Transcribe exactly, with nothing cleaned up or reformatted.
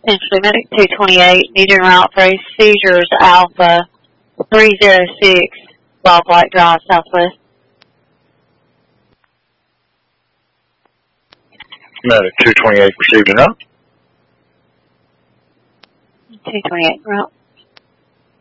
Essentially, Medic two twenty-eight, needed route for a seizures Alpha three zero six, Wildlight Drive, Southwest. Medic two twenty-eight received enough. two twenty-eight route.